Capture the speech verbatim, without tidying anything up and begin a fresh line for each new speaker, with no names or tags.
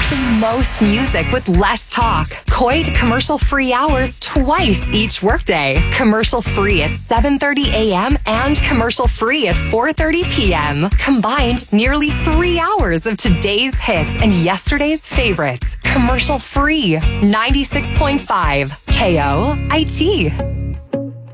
The most music with less talk. Coit commercial-free hours twice each workday. Commercial-free at seven thirty a.m. and commercial-free at four thirty p.m. Combined, nearly three hours of today's hits and yesterday's favorites. Commercial-free. ninety-six point five K O I T.